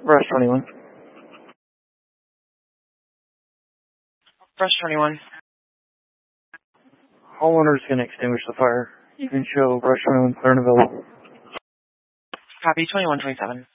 Rush 21. Rush 21. Homeowner is going to extinguish the fire. You can show Rush 21 clear and available. Copy 2127.